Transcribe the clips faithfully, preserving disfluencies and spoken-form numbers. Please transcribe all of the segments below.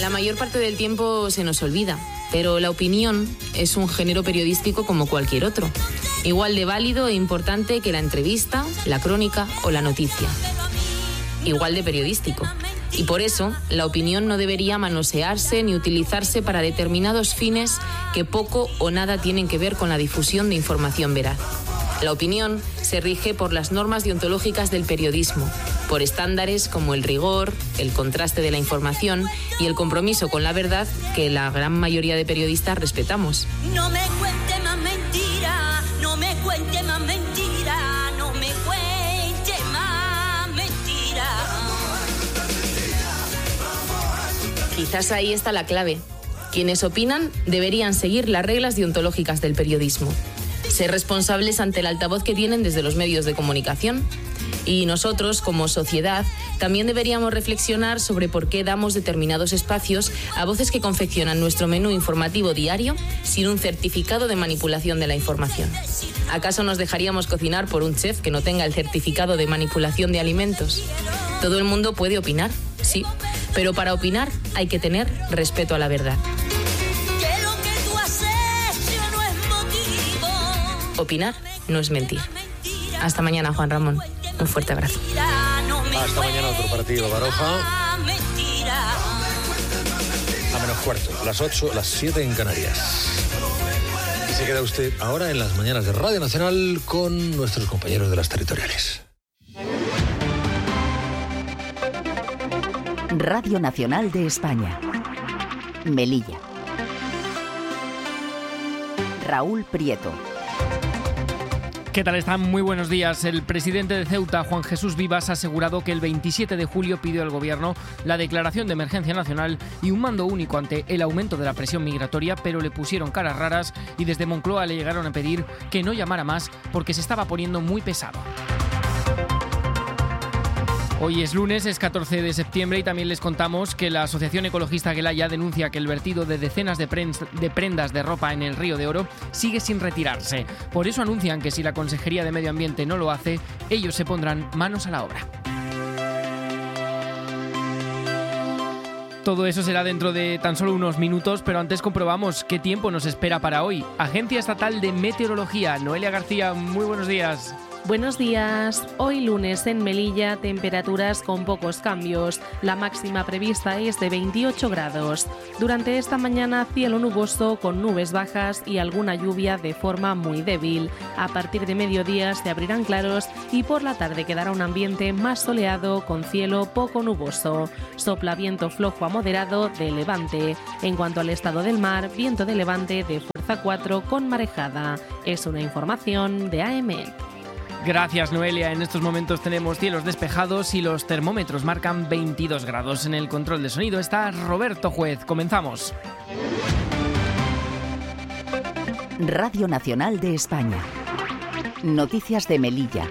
La mayor parte del tiempo se nos olvida, pero la opinión es un género periodístico como cualquier otro, igual de válido e importante que la entrevista, la crónica o la noticia. Igual de periodístico. Y por eso, la opinión no debería manosearse ni utilizarse para determinados fines que poco o nada tienen que ver con la difusión de información veraz. La opinión se rige por las normas deontológicas del periodismo, por estándares como el rigor, el contraste de la información y el compromiso con la verdad que la gran mayoría de periodistas respetamos. No me cuente más mentira, no me cuente más mentira, no me cuente más mentira. Quizás ahí está la clave. Quienes opinan deberían seguir las reglas deontológicas del periodismo, ser responsables ante el altavoz que tienen desde los medios de comunicación. Y nosotros, como sociedad, también deberíamos reflexionar sobre por qué damos determinados espacios a voces que confeccionan nuestro menú informativo diario sin un certificado de manipulación de la información. ¿Acaso nos dejaríamos cocinar por un chef que no tenga el certificado de manipulación de alimentos? Todo el mundo puede opinar, sí, pero para opinar hay que tener respeto a la verdad. Opinar no es mentir. Hasta mañana, Juan Ramón. Un fuerte abrazo. Hasta mañana otro partido, Baroja. A menos cuarto, las ocho, las siete en Canarias. Y se queda usted ahora en las mañanas de Radio Nacional con nuestros compañeros de las territoriales. Radio Nacional de España. Melilla. Raúl Prieto. ¿Qué tal están? Muy buenos días. El presidente de Ceuta, Juan Jesús Vivas, ha asegurado que el veintisiete de julio pidió al Gobierno la declaración de emergencia nacional y un mando único ante el aumento de la presión migratoria, pero le pusieron caras raras y desde Moncloa le llegaron a pedir que no llamara más porque se estaba poniendo muy pesado. Hoy es lunes, es catorce de septiembre y también les contamos que la Asociación Ecologista Gelaya denuncia que el vertido de decenas de, prens- de prendas de ropa en el Río de Oro sigue sin retirarse. Por eso anuncian que si la Consejería de Medio Ambiente no lo hace, ellos se pondrán manos a la obra. Todo eso será dentro de tan solo unos minutos, pero antes comprobamos qué tiempo nos espera para hoy. Agencia Estatal de Meteorología, Noelia García, muy buenos días. Buenos días. Hoy lunes en Melilla, temperaturas con pocos cambios. La máxima prevista es de veintiocho grados. Durante esta mañana, cielo nuboso con nubes bajas y alguna lluvia de forma muy débil. A partir de mediodía se abrirán claros y por la tarde quedará un ambiente más soleado con cielo poco nuboso. Sopla viento flojo a moderado de levante. En cuanto al estado del mar, viento de levante de fuerza cuatro con marejada. Es una información de A M E. Gracias, Noelia. En estos momentos tenemos cielos despejados y los termómetros marcan veintidós grados. En el control de sonido está Roberto Juez. Comenzamos. Radio Nacional de España. Noticias de Melilla.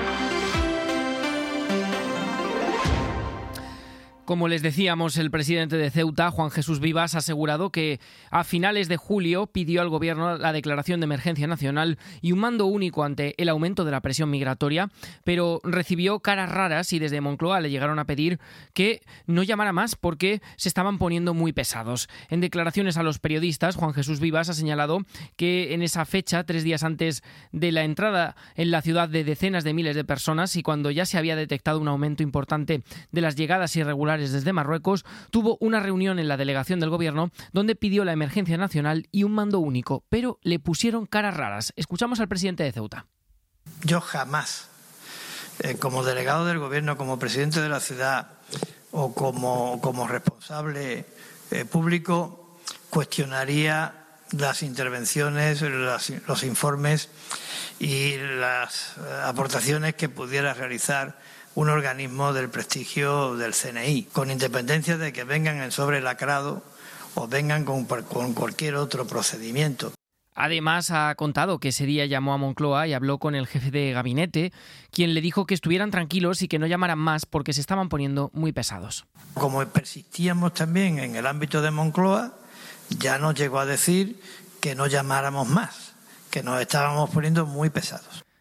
Como les decíamos, el presidente de Ceuta, Juan Jesús Vivas, ha asegurado que a finales de julio pidió al Gobierno la declaración de emergencia nacional y un mando único ante el aumento de la presión migratoria, pero recibió caras raras y desde Moncloa le llegaron a pedir que no llamara más porque se estaban poniendo muy pesados. En declaraciones a los periodistas, Juan Jesús Vivas ha señalado que en esa fecha, tres días antes de la entrada en la ciudad de decenas de miles de personas y cuando ya se había detectado un aumento importante de las llegadas irregulares desde Marruecos, tuvo una reunión en la delegación del Gobierno donde pidió la emergencia nacional y un mando único, pero le pusieron caras raras. Escuchamos al presidente de Ceuta. Yo jamás, eh, como delegado del Gobierno, como presidente de la ciudad o como, como responsable eh, público, cuestionaría las intervenciones, las, los informes y las eh, aportaciones que pudiera realizar un organismo del prestigio del C N I, con independencia de que vengan en sobre lacrado o vengan con, con cualquier otro procedimiento. Además, ha contado que ese día llamó a Moncloa y habló con el jefe de gabinete, quien le dijo que estuvieran tranquilos y que no llamaran más porque se estaban poniendo muy pesados. Como persistíamos también en el ámbito de Moncloa, ya nos llegó a decir que no llamáramos más, que nos estábamos poniendo muy pesados.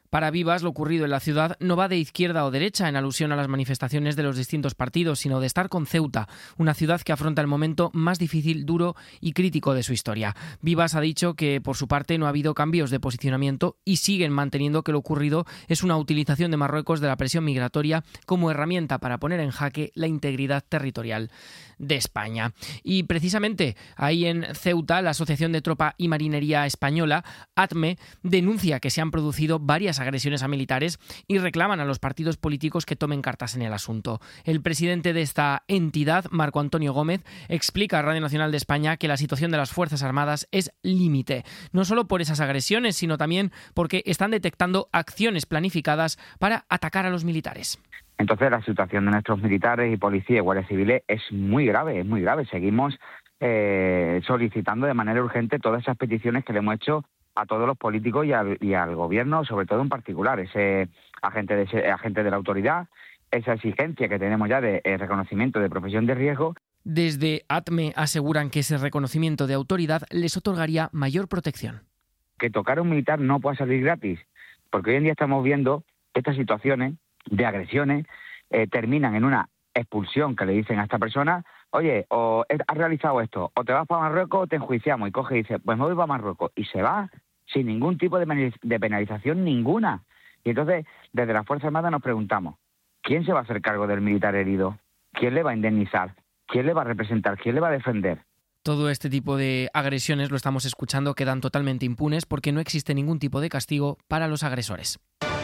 Para Vivas, lo ocurrido en la ciudad no va de izquierda o derecha en alusión a las manifestaciones de los distintos partidos, sino de estar con Ceuta, una ciudad que afronta el momento más difícil, duro y crítico de su historia. Vivas ha dicho que, por su parte, no ha habido cambios de posicionamiento y siguen manteniendo que lo ocurrido es una utilización de Marruecos de la presión migratoria como herramienta para poner en jaque la integridad territorial de España. Y precisamente ahí en Ceuta, la Asociación de Tropa y Marinería Española, ATME, denuncia que se han producido varias agresiones a militares y reclaman a los partidos políticos que tomen cartas en el asunto. El presidente de esta entidad, Marco Antonio Gómez, explica a Radio Nacional de España que la situación de las Fuerzas Armadas es límite, no solo por esas agresiones, sino también porque están detectando acciones planificadas para atacar a los militares. Entonces, la situación de nuestros militares y policías y guardias civiles es muy grave, es muy grave. Seguimos eh, solicitando de manera urgente todas esas peticiones que le hemos hecho a todos los políticos y al, y al gobierno, sobre todo en particular, ese agente de, ese agente de la autoridad, esa exigencia que tenemos ya de eh, reconocimiento de profesión de riesgo. Desde ATME aseguran que ese reconocimiento de autoridad les otorgaría mayor protección. Que tocar a un militar no pueda salir gratis, porque hoy en día estamos viendo estas situaciones de agresiones, eh, terminan en una expulsión que le dicen a esta persona, oye, o has realizado esto, o te vas para Marruecos o te enjuiciamos, y coge y dice, pues me voy para Marruecos, y se va sin ningún tipo de, de penalización ninguna. Y entonces, desde la Fuerza Armada nos preguntamos, ¿quién se va a hacer cargo del militar herido? ¿Quién le va a indemnizar? ¿Quién le va a representar? ¿Quién le va a defender? Todo este tipo de agresiones, lo estamos escuchando, quedan totalmente impunes porque no existe ningún tipo de castigo para los agresores.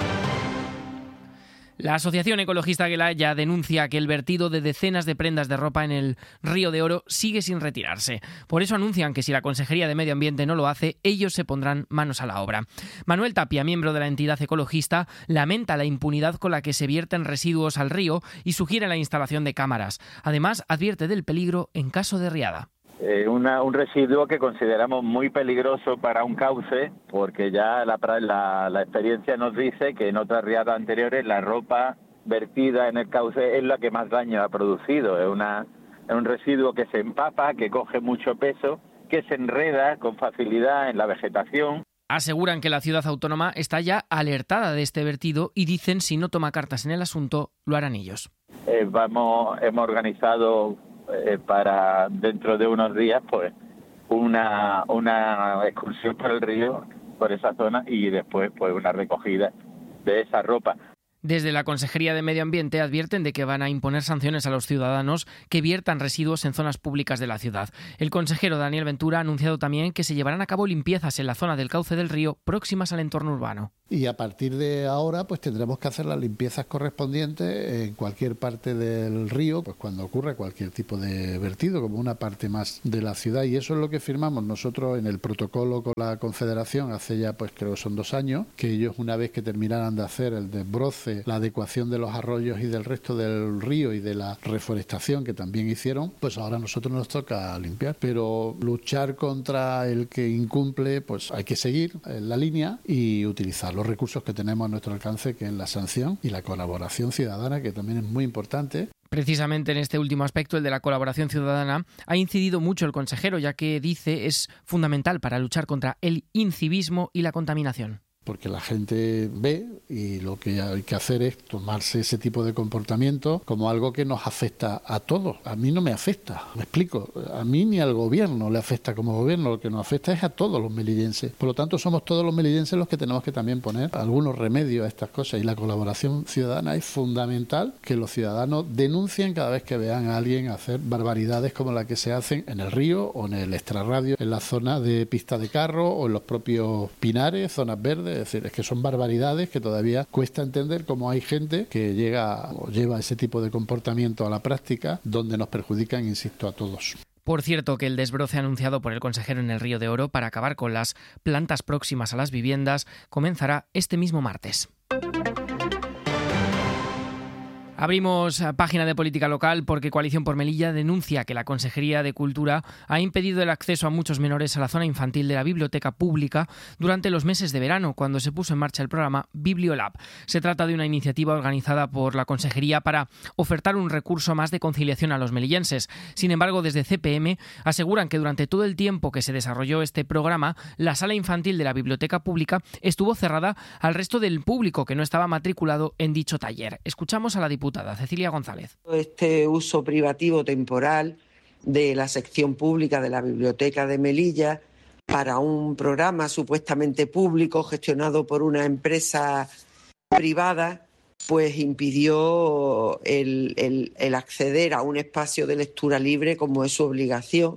La Asociación Ecologista Gelaya denuncia que el vertido de decenas de prendas de ropa en el Río de Oro sigue sin retirarse. Por eso anuncian que si la Consejería de Medio Ambiente no lo hace, ellos se pondrán manos a la obra. Manuel Tapia, miembro de la entidad ecologista, lamenta la impunidad con la que se vierten residuos al río y sugiere la instalación de cámaras. Además, advierte del peligro en caso de riada. Eh, una, un residuo que consideramos muy peligroso para un cauce, porque ya la, la, la experiencia nos dice que en otras riadas anteriores la ropa vertida en el cauce es la que más daño ha producido. Es, una, es un residuo que se empapa, que coge mucho peso, que se enreda con facilidad en la vegetación. Aseguran que la ciudad autónoma está ya alertada de este vertido y dicen si no toma cartas en el asunto, lo harán ellos. Eh, vamos, hemos organizado Eh, para dentro de unos días pues una una excursión por el río, por esa zona, y después pues una recogida de esa ropa. Desde la Consejería de Medio Ambiente advierten de que van a imponer sanciones a los ciudadanos que viertan residuos en zonas públicas de la ciudad. El consejero Daniel Ventura ha anunciado también que se llevarán a cabo limpiezas en la zona del cauce del río próximas al entorno urbano. Y a partir de ahora pues tendremos que hacer las limpiezas correspondientes en cualquier parte del río, pues cuando ocurra cualquier tipo de vertido, como una parte más de la ciudad. Y eso es lo que firmamos nosotros en el protocolo con la Confederación hace ya, pues creo que son dos años, que ellos, una vez que terminaran de hacer el desbroce, la adecuación de los arroyos y del resto del río y de la reforestación que también hicieron, pues ahora a nosotros nos toca limpiar. Pero luchar contra el que incumple, pues hay que seguir en la línea y utilizar los recursos que tenemos a nuestro alcance, que es la sanción y la colaboración ciudadana, que también es muy importante. Precisamente en este último aspecto, el de la colaboración ciudadana, ha incidido mucho el consejero, ya que dice es fundamental para luchar contra el incivismo y la contaminación. Porque la gente ve y lo que hay que hacer es tomarse ese tipo de comportamiento como algo que nos afecta a todos. A mí no me afecta, me explico. A mí ni al gobierno le afecta como gobierno, lo que nos afecta es a todos los melillenses. Por lo tanto, somos todos los melillenses los que tenemos que también poner algunos remedios a estas cosas. Y la colaboración ciudadana es fundamental, que los ciudadanos denuncien cada vez que vean a alguien hacer barbaridades como la que se hacen en el río o en el extrarradio, en la zona de pista de carro o en los propios pinares, zonas verdes. Es decir, es que son barbaridades que todavía cuesta entender cómo hay gente que llega o lleva ese tipo de comportamiento a la práctica, donde nos perjudican, insisto, a todos. Por cierto, que el desbroce anunciado por el consejero en el Río de Oro para acabar con las plantas próximas a las viviendas comenzará este mismo martes. Abrimos página de política local porque Coalición por Melilla denuncia que la Consejería de Cultura ha impedido el acceso a muchos menores a la zona infantil de la biblioteca pública durante los meses de verano, cuando se puso en marcha el programa Bibliolab. Se trata de una iniciativa organizada por la Consejería para ofertar un recurso más de conciliación a los melillenses. Sin embargo, desde C P M aseguran que durante todo el tiempo que se desarrolló este programa, la sala infantil de la biblioteca pública estuvo cerrada al resto del público que no estaba matriculado en dicho taller. Escuchamos a la diputada Cecilia González. Este uso privativo temporal de la sección pública de la Biblioteca de Melilla para un programa supuestamente público gestionado por una empresa privada, pues impidió el, el, el acceder a un espacio de lectura libre como es su obligación,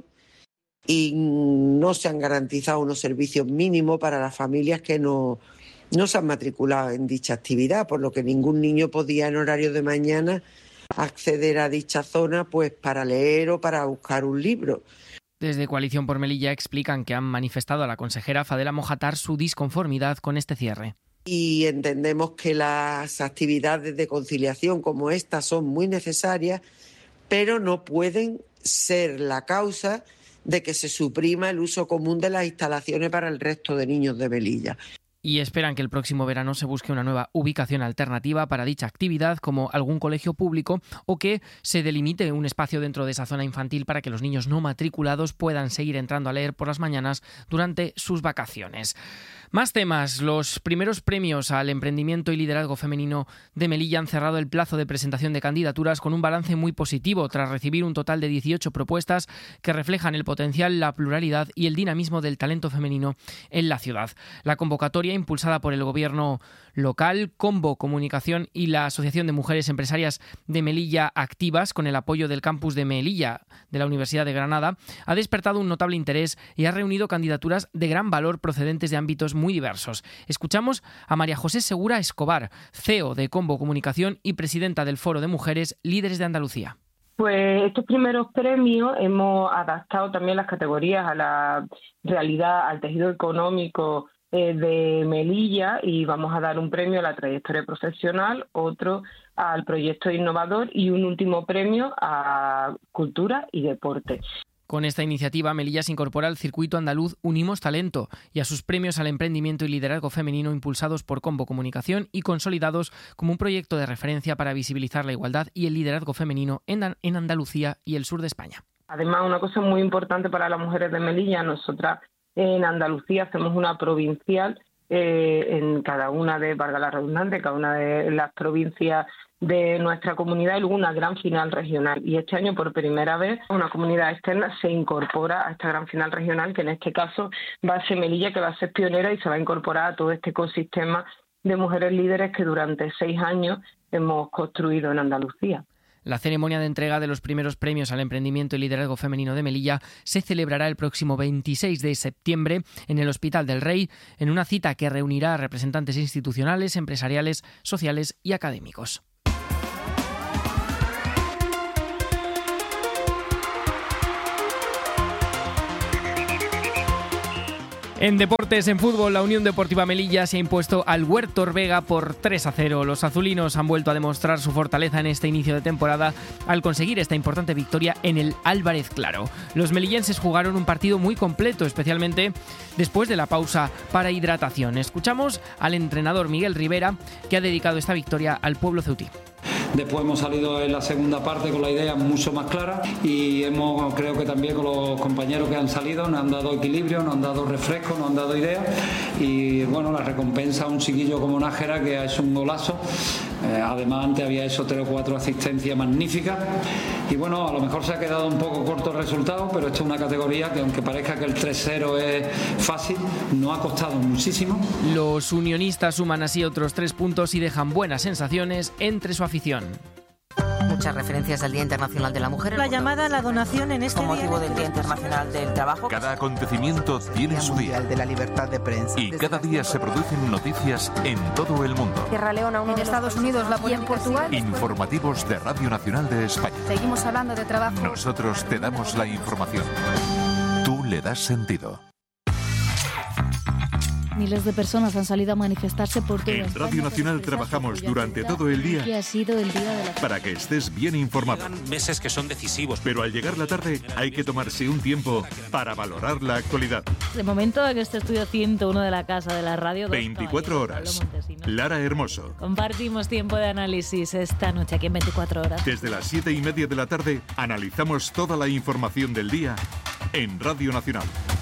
y no se han garantizado unos servicios mínimos para las familias que no No se han matriculado en dicha actividad, por lo que ningún niño podía en horario de mañana acceder a dicha zona pues para leer o para buscar un libro. Desde Coalición por Melilla explican que han manifestado a la consejera Fadela Mojatar su disconformidad con este cierre. Y entendemos que las actividades de conciliación como esta son muy necesarias, pero no pueden ser la causa de que se suprima el uso común de las instalaciones para el resto de niños de Melilla. Y esperan que el próximo verano se busque una nueva ubicación alternativa para dicha actividad, como algún colegio público, o que se delimite un espacio dentro de esa zona infantil para que los niños no matriculados puedan seguir entrando a leer por las mañanas durante sus vacaciones. Más temas. Los primeros premios al emprendimiento y liderazgo femenino de Melilla han cerrado el plazo de presentación de candidaturas con un balance muy positivo, tras recibir un total de dieciocho propuestas que reflejan el potencial, la pluralidad y el dinamismo del talento femenino en la ciudad. La convocatoria, impulsada por el Gobierno local, Combo Comunicación y la Asociación de Mujeres Empresarias de Melilla Activas, con el apoyo del campus de Melilla de la Universidad de Granada, ha despertado un notable interés y ha reunido candidaturas de gran valor procedentes de ámbitos muy diversos. Escuchamos a María José Segura Escobar, C E O de Combo Comunicación y presidenta del Foro de Mujeres Líderes de Andalucía. Pues estos primeros premios hemos adaptado también las categorías a la realidad, al tejido económico eh, de Melilla, y vamos a dar un premio a la trayectoria profesional, otro al proyecto innovador y un último premio a cultura y deporte. Con esta iniciativa, Melilla se incorpora al circuito andaluz Unimos Talento y a sus premios al emprendimiento y liderazgo femenino impulsados por Combo Comunicación y consolidados como un proyecto de referencia para visibilizar la igualdad y el liderazgo femenino en, en Andalucía y el sur de España. Además, una cosa muy importante para las mujeres de Melilla, nosotras en Andalucía hacemos una provincial eh, en cada una de, valga la redundancia, cada una de las provincias de nuestra comunidad, y luego una gran final regional. Y este año, por primera vez, una comunidad externa se incorpora a esta gran final regional, que en este caso va a ser Melilla, que va a ser pionera y se va a incorporar a todo este ecosistema de mujeres líderes que durante seis años hemos construido en Andalucía. La ceremonia de entrega de los primeros premios al emprendimiento y liderazgo femenino de Melilla se celebrará el próximo veintiséis de septiembre en el Hospital del Rey, en una cita que reunirá a representantes institucionales, empresariales, sociales y académicos. En deportes, en fútbol, la Unión Deportiva Melilla se ha impuesto al Huertor Vega por tres a cero. Los azulinos han vuelto a demostrar su fortaleza en este inicio de temporada al conseguir esta importante victoria en el Álvarez Claro. Los melillenses jugaron un partido muy completo, especialmente después de la pausa para hidratación. Escuchamos al entrenador Miguel Rivera, que ha dedicado esta victoria al pueblo ceutí. Después hemos salido en la segunda parte con la idea mucho más clara, y hemos, creo que también con los compañeros que han salido, nos han dado equilibrio, nos han dado refresco, nos han dado ideas, y bueno, la recompensa a un chiquillo como Nájera, que ha hecho un golazo. Eh, además, antes había hecho tres o cuatro asistencias magníficas, y bueno, a lo mejor se ha quedado un poco corto el resultado, pero esta es una categoría que, aunque parezca que el tres cero es fácil, no ha costado muchísimo. Los unionistas suman así otros tres puntos y dejan buenas sensaciones entre su afición. Muchas referencias al Día Internacional de la Mujer. La llamada a la donación en este con motivo del Día Internacional del Trabajo. Cada acontecimiento tiene su día. De la libertad de prensa. Y cada día se producen noticias en todo el mundo. Sierra Leona, uno en Estados Unidos, la política en Portugal. Informativos de Radio Nacional de España. Seguimos hablando de trabajo. Nosotros te damos la información. Tú le das sentido. Miles de personas han salido a manifestarse por toda En España. Radio Nacional trabajamos durante todo el día Que ha sido el día de la... para que estés bien informado. Meses que son decisivos. Pero al llegar la tarde hay que tomarse un tiempo para valorar la actualidad. De momento en este estudio ciento uno de la Casa de la Radio. veinticuatro horas. Lara Hermoso. Compartimos tiempo de análisis esta noche aquí en veinticuatro horas. Desde las siete y media de la tarde analizamos toda la información del día en Radio Nacional.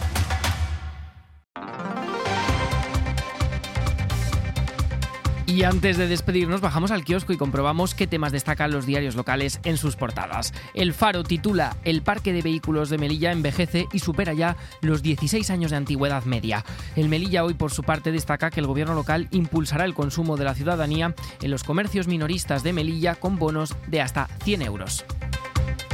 Y antes de despedirnos, bajamos al kiosco y comprobamos qué temas destacan los diarios locales en sus portadas. El Faro titula: El parque de vehículos de Melilla envejece y supera ya los dieciséis años de antigüedad media. El Melilla Hoy, por su parte, destaca que el gobierno local impulsará el consumo de la ciudadanía en los comercios minoristas de Melilla con bonos de hasta cien euros.